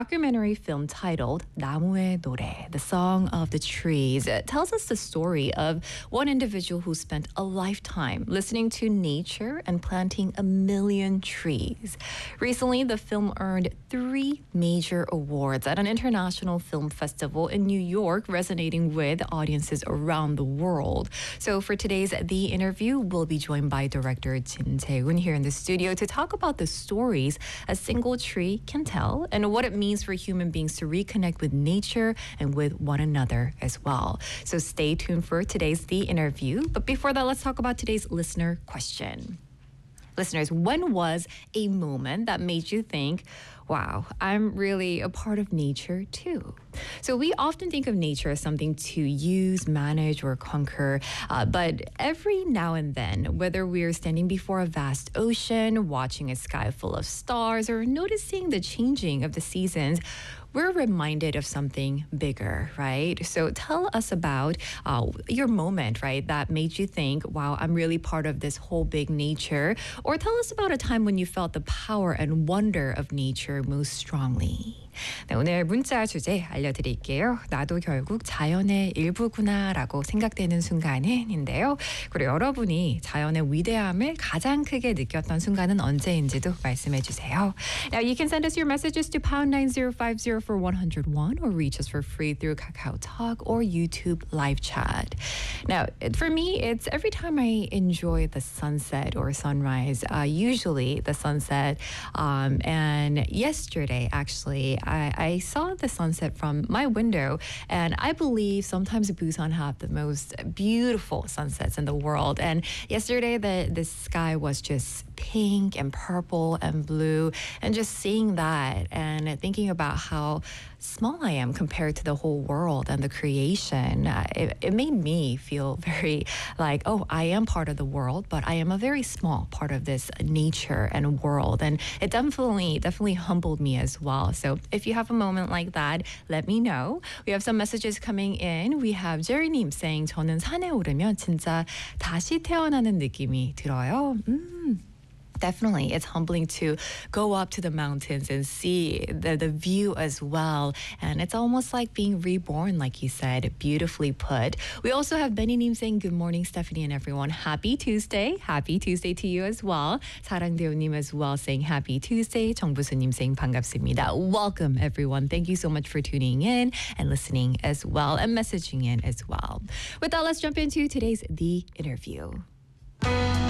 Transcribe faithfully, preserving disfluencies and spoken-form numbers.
Documentary film titled 나무의 노래, the song of the trees. It tells us the story of one individual who spent a lifetime listening to nature and planting a million trees. Recently, the film earned three major awards at an international film festival in New York, resonating with audiences around the world. So for today's The Interview, we'll be joined by director Jin Jae-un here in the studio to talk about the stories a single tree can tell and what it means for human beings to reconnect with nature and with one another as well. So stay tuned for today's The Interview. But before that, let's talk about today's listener question. Listeners, when was a moment that made you think, wow, I'm really a part of nature too? So we often think of nature as something to use, manage, or conquer. Uh, but every now and then, whether we're standing before a vast ocean, watching a sky full of stars, or noticing the changing of the seasons, we're reminded of something bigger, right? So tell us about uh, your moment, right, that made you think, wow, I'm really part of this whole big nature. Or tell us about a time when you felt the power and wonder of nature most strongly. 네, 오늘 문자 주제 알려드릴게요. 나도 결국 자연의 일부구나라고 생각되는 순간은인데요. 그리고 여러분이 자연의 위대함을 가장 크게 느꼈던 순간은 언제인지도 말씀해 주세요. Now you can send us your messages to pound nine zero five zero for one oh one or reach us for free through Kakao Talk or YouTube live chat. Now for me, it's every time I enjoy the sunset or sunrise, uh, usually the sunset. Um, and yesterday, actually, I, I saw the sunset from my window, and I believe sometimes Busan have the most beautiful sunsets in the world. And yesterday, the, the sky was just pink and purple and blue, and just seeing that and thinking about how small I am compared to the whole world and the creation, uh, it, it made me feel very like, oh, I am part of the world, but I am a very small part of this nature and world. And it definitely, definitely humbled me as well. So if you have a moment like that, let me know. We have some messages coming in. We have Jerry님 saying, 저는 산에 오르면 진짜 다시 태어나는 느낌이 들어요. 음. Definitely, it's humbling to go up to the mountains and see the, the view as well. And it's almost like being reborn, like you said, beautifully put. We also have Benny Nim saying, good morning, Stephanie and everyone. Happy Tuesday. Happy Tuesday to you as well. 사랑대우님 as well saying happy Tuesday. 정부수님 saying 반갑습니다. Welcome, everyone. Thank you so much for tuning in and listening as well and messaging in as well. With that, let's jump into today's The Interview.